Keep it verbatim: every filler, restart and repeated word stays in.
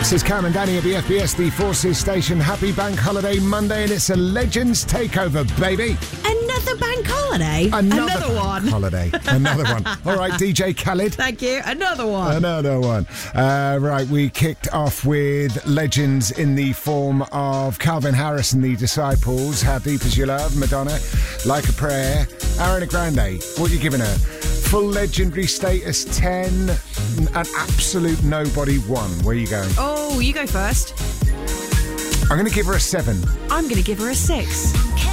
This is Cam and Danny at the F B S, the Forces Station. Happy Bank Holiday Monday, and it's a Legends Takeover, baby. Another bank holiday? Another, Another bank one. holiday. Another one. All right, D J Khaled. Thank you. Another one. Another one. Uh, right, we kicked off with legends in the form of Calvin Harris and the Disciples. How Deep Is Your Love? Madonna. Like a Prayer. Ariana Grande. What are you giving her? Full legendary status ten. An absolute nobody one. Where are you going? Oh, you go first. I'm going to give her a seven. I'm going to give her a six.